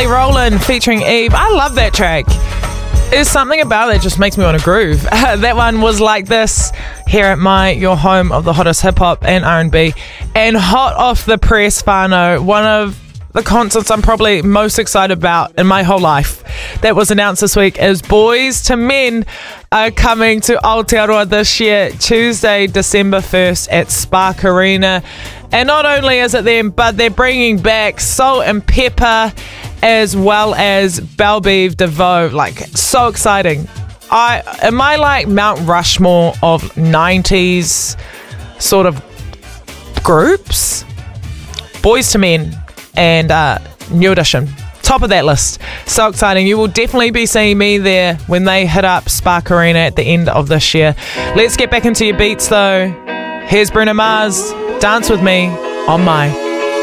Kelly Rowland featuring Eve. I love that track. There's something about it that just makes me want to groove. That one was Like This here at your home of the hottest hip hop and R&B. And hot off the press, Whānau, one of the concerts I'm probably most excited about in my whole life that was announced this week is Boys to Men are coming to Aotearoa this year, Tuesday, December 1st at Spark Arena. And not only is it them, but they're bringing back Salt and Pepper as well as Belle Biv DeVoe. Like, so exciting. Am I like Mount Rushmore of 90s sort of groups? Boys to Men and New Edition, top of that list. So exciting. You will definitely be seeing me there when they hit up Spark Arena at the end of this year. Let's get back into your beats though. Here's Bruno Mars, Dance With Me on My